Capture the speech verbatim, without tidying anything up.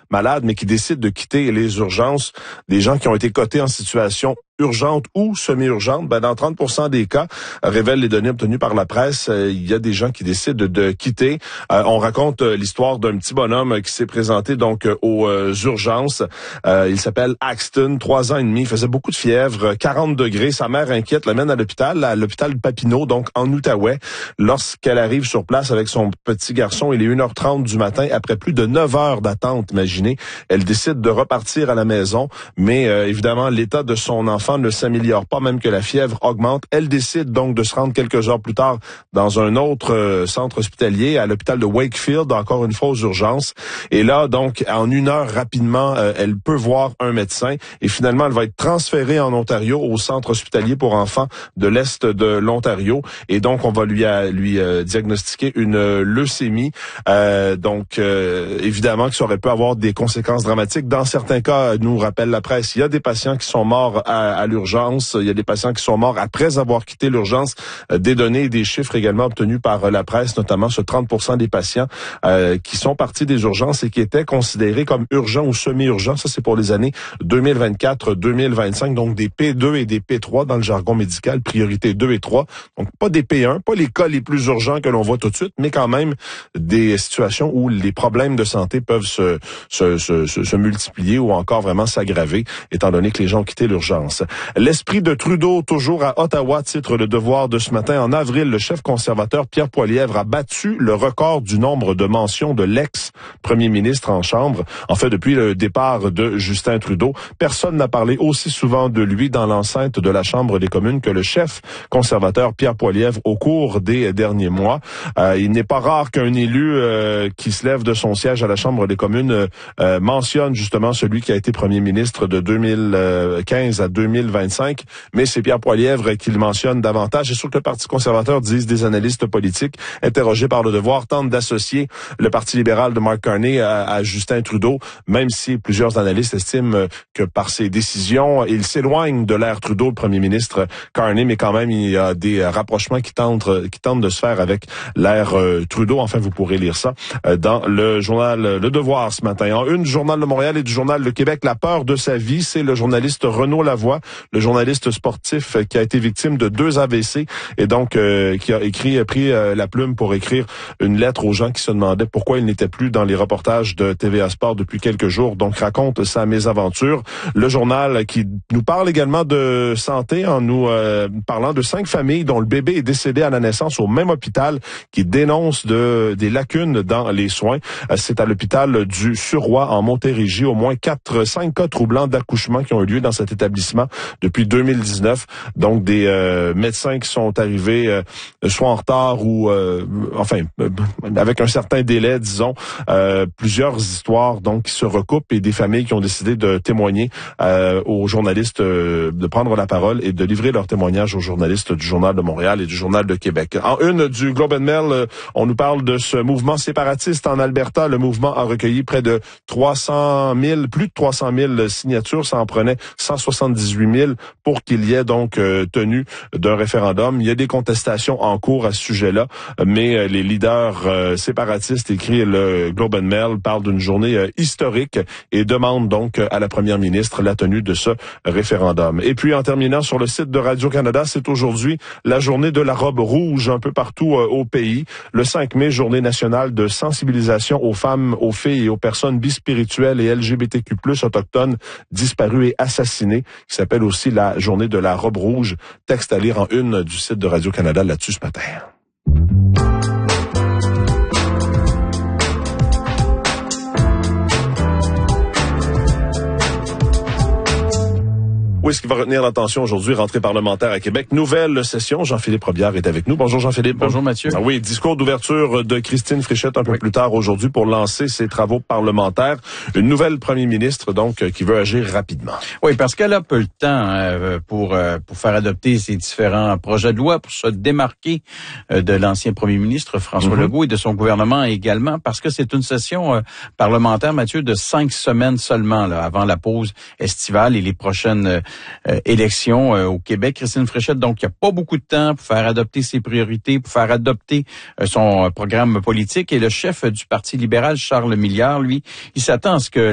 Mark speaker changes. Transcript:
Speaker 1: malades, mais qui décident de quitter les urgences, des gens qui ont été cotés en situation urgente ou semi-urgente, ben dans trente pour cent des cas, révèlent les données obtenues par la presse, euh, il y a des gens qui décident de, de quitter. Euh, on raconte euh, l'histoire d'un petit bonhomme qui s'est présenté donc euh, aux euh, urgences. Euh, il s'appelle Axton, trois ans et demi, il faisait beaucoup de fièvre, quarante degrés. Sa mère inquiète l'amène à l'hôpital, à l'hôpital Papineau, donc en Outaouais. Lorsqu'elle arrive sur place avec son petit garçon, il est une heure trente du matin, après plus de neuf heures d'attente, imaginez. Elle décide de repartir à la maison, mais euh, évidemment, l'état de son enfant ne s'améliore pas, même que la fièvre augmente. Elle décide donc de se rendre quelques heures plus tard dans un autre euh, centre hospitalier, à l'hôpital de Wakefield, encore une fois aux urgences. Et là, donc, en une heure rapidement, euh, elle peut voir un médecin et finalement, elle va être transférée en Ontario au centre hospitalier pour enfants de l'Est de l'Ontario. Et donc, on va lui, à, lui euh, diagnostiquer une euh, leucémie. Euh, donc, euh, évidemment que ça aurait pu avoir des conséquences dramatiques. Dans certains cas, nous rappelle la presse, il y a des patients qui sont morts à à l'urgence. Il y a des patients qui sont morts après avoir quitté l'urgence. Euh, des données et des chiffres également obtenus par euh, la presse, notamment sur trente pour cent des patients euh, qui sont partis des urgences et qui étaient considérés comme urgents ou semi-urgents. Ça, c'est pour les années deux mille vingt-quatre deux mille vingt-cinq. Donc, des P deux et des P trois dans le jargon médical, priorité deux et trois. Donc, pas des P un, pas les cas les plus urgents que l'on voit tout de suite, mais quand même des situations où les problèmes de santé peuvent se, se, se, se, se multiplier ou encore vraiment s'aggraver, étant donné que les gens ont quitté l'urgence. L'esprit de Trudeau, toujours à Ottawa, titre Le Devoir de ce matin. En avril, le chef conservateur Pierre Poilievre a battu le record du nombre de mentions de l'ex-premier ministre en Chambre. En fait, depuis le départ de Justin Trudeau, personne n'a parlé aussi souvent de lui dans l'enceinte de la Chambre des communes que le chef conservateur Pierre Poilievre au cours des derniers mois. Euh, il n'est pas rare qu'un élu euh, qui se lève de son siège à la Chambre des communes euh, mentionne justement celui qui a été premier ministre de deux mille quinze à deux mille vingt-cinq, mais c'est Pierre Poilievre qui le mentionne davantage. C'est sûr que le Parti conservateur, disent des analystes politiques interrogés par Le Devoir, tente d'associer le Parti libéral de Mark Carney à, à Justin Trudeau, même si plusieurs analystes estiment que par ses décisions, il s'éloigne de l'ère Trudeau, le premier ministre Carney, mais quand même, il y a des rapprochements qui tentent, qui tentent de se faire avec l'ère euh, Trudeau. Enfin, vous pourrez lire ça euh, dans le journal Le Devoir ce matin. En une, du Journal de Montréal et du Journal de Québec, la peur de sa vie, c'est le journaliste Renaud Lavoie, le journaliste sportif qui a été victime de deux A V C et donc euh, qui a écrit, pris euh, la plume pour écrire une lettre aux gens qui se demandaient pourquoi il n'était plus dans les reportages de T V A Sport depuis quelques jours. Donc raconte sa mésaventure. Le journal qui nous parle également de santé en nous euh, parlant de cinq familles dont le bébé est décédé à la naissance au même hôpital, qui dénoncent de, des lacunes dans les soins. Euh, c'est à l'hôpital du Suroît en Montérégie. Au moins quatre, cinq cas troublants d'accouchement qui ont eu lieu dans cet établissement depuis deux mille dix-neuf. Donc, des euh, médecins qui sont arrivés euh, soit en retard ou, euh, enfin, euh, avec un certain délai, disons. Euh, plusieurs histoires donc qui se recoupent et des familles qui ont décidé de témoigner euh, aux journalistes, euh, de prendre la parole et de livrer leur témoignage aux journalistes du Journal de Montréal et du Journal de Québec. En une du Globe and Mail, euh, on nous parle de ce mouvement séparatiste en Alberta. Le mouvement a recueilli près de trois cent mille, plus de trois cent mille signatures. Ça en prenait cent soixante-dix-huit mille pour qu'il y ait donc euh, tenue d'un référendum. Il y a des contestations en cours à ce sujet-là, mais euh, les leaders euh, séparatistes, écrit le Globe and Mail, parlent d'une journée euh, historique et demandent donc euh, à la première ministre la tenue de ce référendum. Et puis en terminant, sur le site de Radio-Canada, c'est aujourd'hui la journée de la robe rouge un peu partout euh, au pays. Le cinq mai, journée nationale de sensibilisation aux femmes, aux filles et aux personnes bispirituelles et L G B T Q plus, autochtones disparues et assassinées, qui s'appelle aussi la journée de la robe rouge. Texte à lire en une du site de Radio-Canada là-dessus ce matin. Où est-ce qui va retenir l'attention aujourd'hui? Rentrée parlementaire à Québec. Nouvelle session. Jean-Philippe Robillard est avec nous. Bonjour Jean-Philippe.
Speaker 2: Bonjour Mathieu.
Speaker 1: Ah oui, discours d'ouverture de Christine Fréchette un peu oui. plus tard aujourd'hui pour lancer ses travaux parlementaires. Une nouvelle première ministre donc qui veut agir rapidement.
Speaker 2: Oui, parce qu'elle a peu le temps euh, pour euh, pour faire adopter ses différents projets de loi, pour se démarquer euh, de l'ancien premier ministre François mm-hmm. Legault et de son gouvernement également, parce que c'est une session euh, parlementaire, Mathieu, de cinq semaines seulement là, avant la pause estivale et les prochaines euh, Euh, élections euh, au Québec. Christine Fréchette, donc, il n'y a pas beaucoup de temps pour faire adopter ses priorités, pour faire adopter euh, son euh, programme politique. Et le chef du Parti libéral, Charles Milliard, lui, il s'attend à ce que